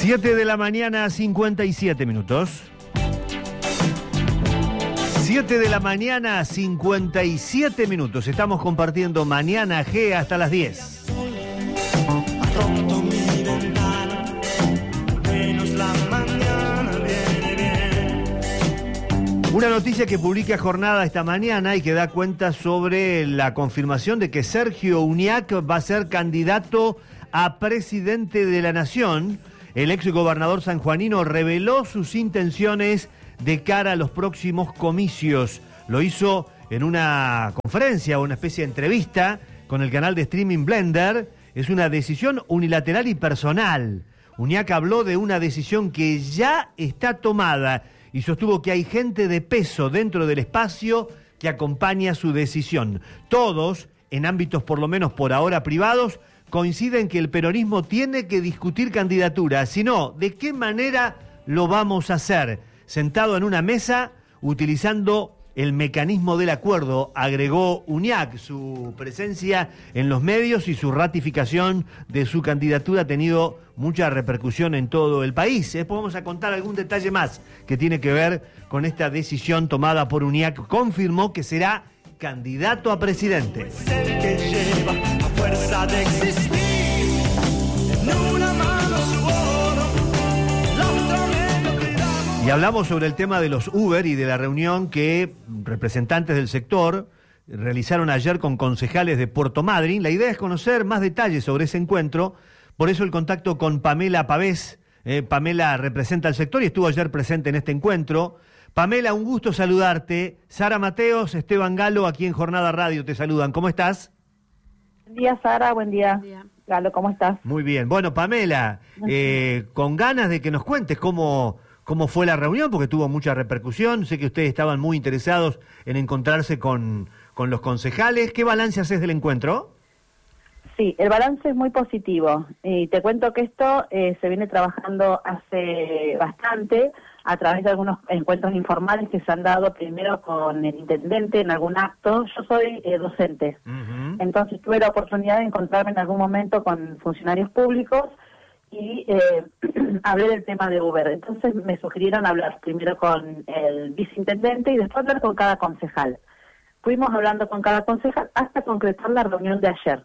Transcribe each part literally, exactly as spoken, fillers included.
siete de la mañana, cincuenta y siete minutos. siete de la mañana, cincuenta y siete minutos. Estamos compartiendo Mañana G hasta las diez. Una noticia que publica Jornada esta mañana y que da cuenta sobre la confirmación de que Sergio Uñac va a ser candidato a presidente de la Nación. El exgobernador sanjuanino reveló sus intenciones de cara a los próximos comicios. Lo hizo en una conferencia o una especie de entrevista con el canal de streaming Blender. Es una decisión unilateral y personal. Uñac habló de una decisión que ya está tomada y sostuvo que hay gente de peso dentro del espacio que acompaña su decisión. Todos, en ámbitos por lo menos por ahora privados, coinciden que el peronismo tiene que discutir candidaturas. Si no, ¿de qué manera lo vamos a hacer? Sentado en una mesa, utilizando el mecanismo del acuerdo, agregó Uñac. Su presencia en los medios y su ratificación de su candidatura ha tenido mucha repercusión en todo el país. Después vamos a contar algún detalle más que tiene que ver con esta decisión tomada por Uñac. Confirmó que será candidato a presidente. Que lleva a fuerza de existir en una mano su oro, la otra mediocridad. Y hablamos sobre el tema de los Uber y de la reunión que representantes del sector realizaron ayer con concejales de Puerto Madryn. La idea es conocer más detalles sobre ese encuentro, por eso el contacto con Pamela Pavés. Eh, Pamela representa al sector y estuvo ayer presente en este encuentro. Pamela, un gusto saludarte. Sara Mateos, Esteban Galo, aquí en Jornada Radio te saludan. ¿Cómo estás? Buen día, Sara. Buen día. Buen día. Galo, ¿cómo estás? Muy bien. Bueno, Pamela, eh, con ganas de que nos cuentes cómo, cómo fue la reunión, porque tuvo mucha repercusión. Sé que ustedes estaban muy interesados en encontrarse con, con los concejales. ¿Qué balance haces del encuentro? Sí, el balance es muy positivo. Y te cuento que esto eh, se viene trabajando hace bastante a través de algunos encuentros informales que se han dado primero con el intendente en algún acto. Yo soy eh, docente, uh-huh. Entonces tuve la oportunidad de encontrarme en algún momento con funcionarios públicos y eh, hablé del tema de Uber. Entonces me sugirieron hablar primero con el viceintendente y después hablar con cada concejal. Fuimos hablando con cada concejal hasta concretar la reunión de ayer,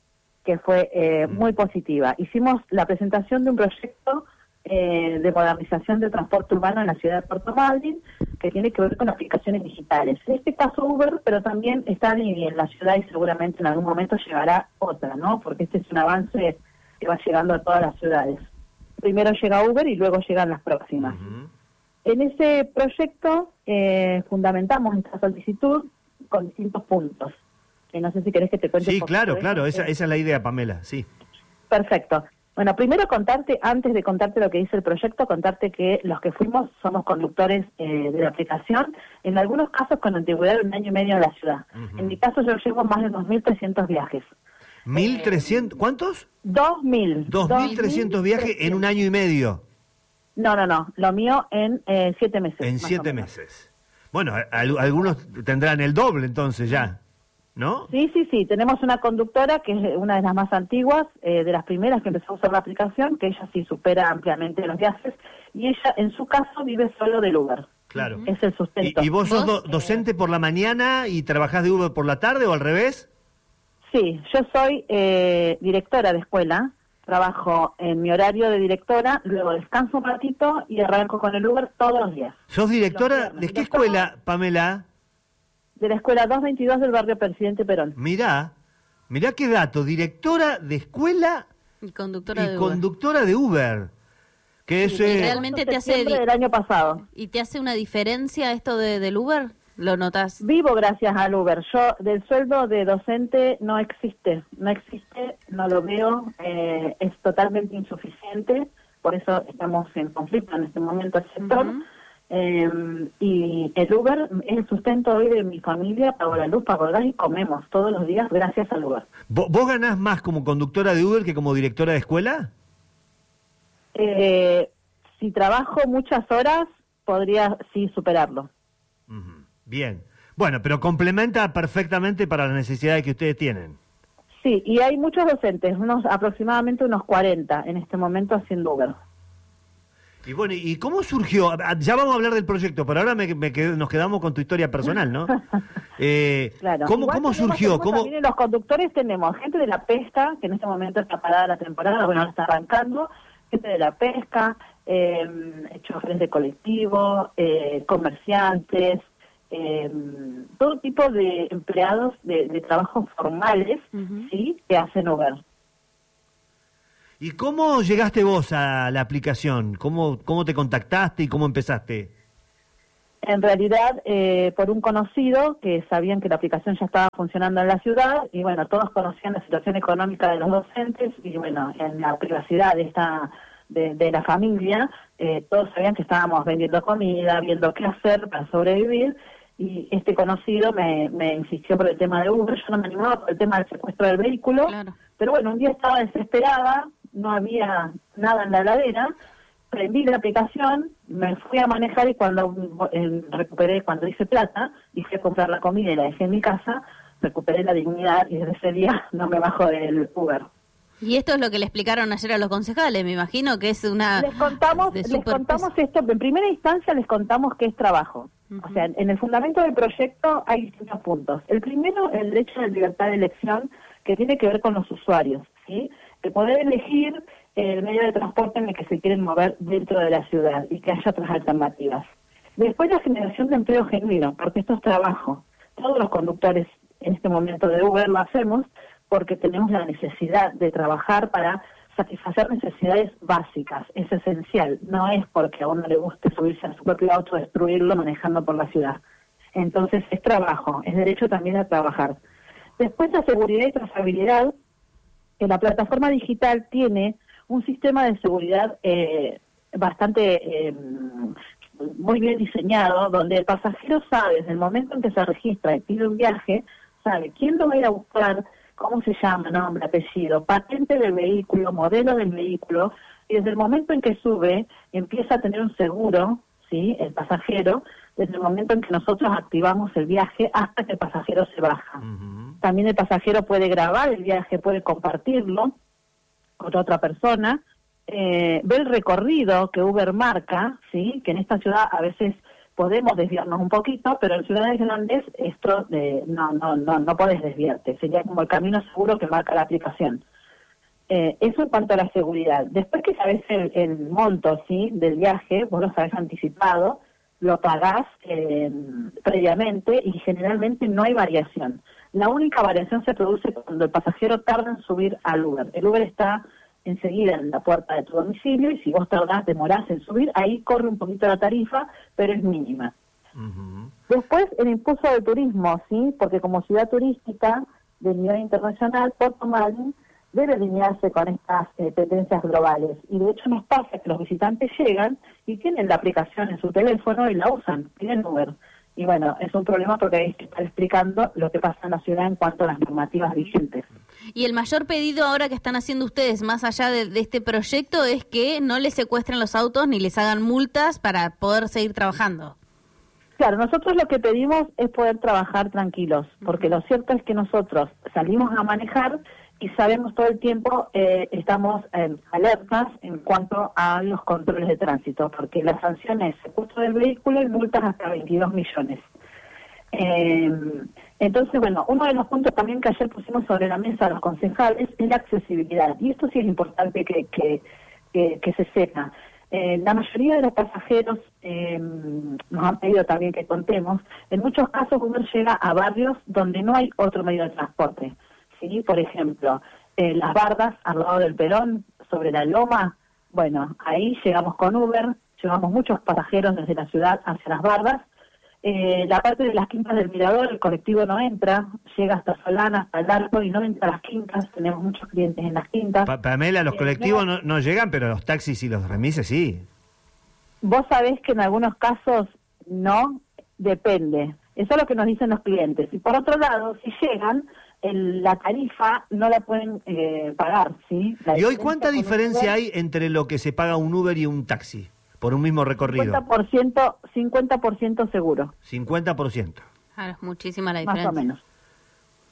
que fue eh, muy positiva. Hicimos la presentación de un proyecto eh, de modernización del transporte urbano en la ciudad de Puerto Madryn, que tiene que ver con aplicaciones digitales. En este caso Uber, pero también está en la ciudad y seguramente en algún momento llegará otra, ¿no? Porque este es un avance que va llegando a todas las ciudades. Primero llega Uber y luego llegan las próximas. Uh-huh. En ese proyecto eh, fundamentamos esta solicitud con distintos puntos. Que no sé si querés que te cuente. Sí, claro, claro, esa, esa es la idea, Pamela, sí. Perfecto. Bueno, primero contarte, antes de contarte lo que dice el proyecto, contarte que los que fuimos somos conductores eh, de la aplicación, en algunos casos con antigüedad de un año y medio en la ciudad. Uh-huh. En mi caso yo llevo más de dos mil trescientos viajes. ¿mil trescientos? Eh, ¿Cuántos? dos mil. dos mil trescientos viajes en un año y medio. No, no, no, lo mío en eh, siete meses. En siete meses. Bueno, al, algunos tendrán el doble entonces ya. ¿No? Sí, sí, sí. Tenemos una conductora que es una de las más antiguas, eh, de las primeras que empezó a usar la aplicación, que ella sí supera ampliamente los viajes, y ella, en su caso, vive solo del Uber. Claro. Es el sustento. ¿Y, y vos sos do- docente por la mañana y trabajás de Uber por la tarde o al revés? Sí, yo soy eh, directora de escuela, trabajo en mi horario de directora, luego descanso un ratito y arranco con el Uber todos los días. ¿Sos directora de qué escuela, Pamela? De la escuela doscientos veintidós del barrio Presidente Perón. Mirá, mirá qué dato, directora de escuela y conductora, y de, conductora Uber. de Uber. Que es, ¿Y eh, realmente te hace del año pasado. ¿Y te hace una diferencia esto de, del Uber? ¿Lo notas? Vivo gracias al Uber. Yo del sueldo de docente no existe, no existe, no lo veo, eh, es totalmente insuficiente, por eso estamos en conflicto en este momento el sector. Uh-huh. Eh, y el Uber es el sustento hoy de mi familia, pago la luz, pago el gas y comemos todos los días gracias al Uber. ¿Vos, vos ganás más como conductora de Uber que como directora de escuela? Eh, si trabajo muchas horas, podría sí superarlo. Uh-huh. Bien. Bueno, pero complementa perfectamente para las necesidades que ustedes tienen. Sí, y hay muchos docentes, unos aproximadamente unos cuarenta en este momento haciendo Uber. Y bueno, ¿y cómo surgió? Ya vamos a hablar del proyecto, pero ahora me, me qued- nos quedamos con tu historia personal, ¿no? Eh, Claro. ¿Cómo, Igual cómo tenemos- surgió? tenemos ¿Cómo... También en los conductores tenemos gente de la pesca, que en este momento está parada la temporada, bueno, ahora está arrancando, gente de la pesca, eh, choferes de colectivo, eh, comerciantes, eh, todo tipo de empleados de, de trabajos formales, Ujú. ¿sí?, que hacen Uber. ¿Y cómo llegaste vos a la aplicación? ¿Cómo, cómo te contactaste y cómo empezaste? En realidad, eh, por un conocido que sabían que la aplicación ya estaba funcionando en la ciudad, y bueno, todos conocían la situación económica de los docentes, y bueno, en la privacidad de esta de, de la familia, eh, todos sabían que estábamos vendiendo comida, viendo qué hacer para sobrevivir, y este conocido me, me insistió por el tema de Uber. Yo no me animaba por el tema del secuestro del vehículo, Claro. pero bueno, un día estaba desesperada, no había nada en la heladera, prendí la aplicación, me fui a manejar y cuando eh, recuperé, cuando hice plata, y fui a comprar la comida y la dejé en mi casa, recuperé la dignidad y desde ese día no me bajo del Uber. Y esto es lo que le explicaron ayer a los concejales, me imagino que es una... Les contamos, de les superpeso. contamos esto, en primera instancia les contamos que es trabajo. Ujú. O sea, en el fundamento del proyecto hay distintos puntos. El primero, el derecho a la libertad de elección, que tiene que ver con los usuarios, ¿sí? De poder elegir el medio de transporte en el que se quieren mover dentro de la ciudad y que haya otras alternativas. Después, la generación de empleo genuino, porque esto es trabajo. Todos los conductores en este momento de Uber lo hacemos porque tenemos la necesidad de trabajar para satisfacer necesidades básicas. Es esencial. No es porque a uno le guste subirse a su propio auto, destruirlo manejando por la ciudad. Entonces, es trabajo. Es derecho también a trabajar. Después, la seguridad y trazabilidad, que la plataforma digital tiene un sistema de seguridad eh, bastante eh, muy bien diseñado, donde el pasajero sabe, desde el momento en que se registra y pide un viaje, sabe quién lo va a ir a buscar, cómo se llama, nombre, apellido, patente del vehículo, modelo del vehículo, y desde el momento en que sube, empieza a tener un seguro, ¿sí?, el pasajero, desde el momento en que nosotros activamos el viaje hasta que el pasajero se baja. Ujú. También el pasajero puede grabar el viaje, puede compartirlo con otra persona, eh, ver el recorrido que Uber marca, ¿sí?, que en esta ciudad a veces podemos desviarnos un poquito, pero en ciudades grandes esto eh, no, no, no, no podés desviarte, sería como el camino seguro que marca la aplicación. Eh, eso en cuanto a la seguridad. Después que sabés el, el monto, ¿sí?, del viaje, vos lo sabés anticipado, lo pagás eh, previamente y generalmente no hay variación. La única variación se produce cuando el pasajero tarda en subir al Uber. El Uber está enseguida en la puerta de tu domicilio y si vos tardás, demorás en subir, ahí corre un poquito la tarifa, pero es mínima. Ujú. Después, el impulso del turismo, ¿sí? Porque como ciudad turística de nivel internacional, Puerto Madryn debe alinearse con estas eh, tendencias globales. Y de hecho nos pasa que los visitantes llegan y tienen la aplicación en su teléfono y la usan, piden Uber. Y bueno, es un problema porque hay que estar explicando lo que pasa en la ciudad en cuanto a las normativas vigentes. Y el mayor pedido ahora que están haciendo ustedes, más allá de, de este proyecto, es que no les secuestren los autos ni les hagan multas para poder seguir trabajando. Claro, nosotros lo que pedimos es poder trabajar tranquilos, porque lo cierto es que nosotros salimos a manejar y sabemos todo el tiempo, eh, estamos eh, alertas en cuanto a los controles de tránsito, porque la sanción es secuestro del vehículo y multas hasta veintidós millones. Eh, entonces, bueno, uno de los puntos también que ayer pusimos sobre la mesa a los concejales es la accesibilidad, y esto sí es importante que, que, que, que se sepa. Eh, la mayoría de los pasajeros eh, nos han pedido también que contemos, en muchos casos Uber llega a barrios donde no hay otro medio de transporte. ¿Sí? Por ejemplo, eh, las bardas al lado del Perón, sobre la loma, bueno, ahí llegamos con Uber, llevamos muchos pasajeros desde la ciudad hacia las bardas. Eh, la parte de las quintas del Mirador, el colectivo no entra, llega hasta Solana, hasta el Arco y no entra a las quintas, tenemos muchos clientes en las quintas. Pa- Pamela, los Eh, colectivos no- no, no llegan, pero los taxis y los remises sí. Vos sabés que en algunos casos no, depende. Eso es lo que nos dicen los clientes. Y por otro lado, si llegan, el, la tarifa no la pueden eh, pagar, ¿sí? La ¿Y hoy diferencia cuánta con un diferencia Uber, hay entre lo que se paga un Uber y un taxi por un mismo recorrido? cincuenta por ciento, cincuenta por ciento seguro, cincuenta por ciento. Claro, es muchísima la más diferencia. o menos.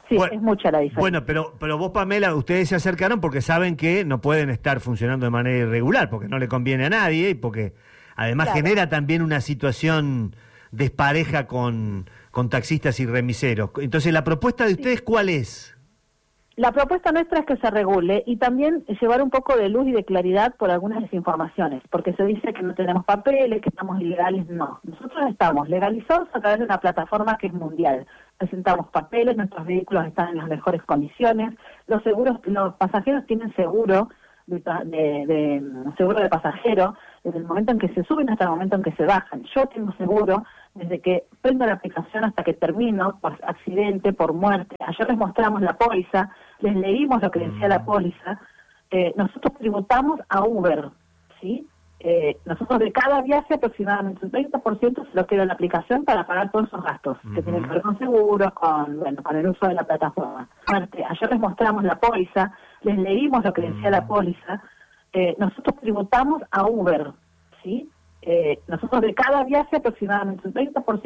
Sí, Bueno, es mucha la diferencia. Bueno, pero, pero vos, Pamela, ustedes se acercaron porque saben que no pueden estar funcionando de manera irregular, porque no le conviene a nadie y porque además Claro. genera también una situación despareja con, con taxistas y remiseros. Entonces, ¿la propuesta de ustedes cuál es? La propuesta nuestra es que se regule y también llevar un poco de luz y de claridad por algunas desinformaciones, porque se dice que no tenemos papeles, que estamos ilegales. No, nosotros estamos legalizados a través de una plataforma que es mundial. Presentamos papeles, nuestros vehículos están en las mejores condiciones, los seguros, los pasajeros tienen seguro de, de, de seguro de pasajero desde el momento en que se suben hasta el momento en que se bajan. Yo tengo seguro desde que prendo la aplicación hasta que termino, por accidente, por muerte. Ayer les mostramos la póliza, les leímos lo que decía la póliza. Eh, nosotros tributamos a Uber, ¿sí? Eh, nosotros de cada viaje aproximadamente un treinta por ciento se lo queda en la aplicación para pagar todos esos gastos que tienen que ver con seguros, con, bueno, con el uso de la plataforma. Muerte. Ayer les mostramos la póliza, les leímos lo que decía la póliza. Eh, nosotros tributamos a Uber, ¿sí? Eh, nosotros de cada viaje aproximadamente un treinta por ciento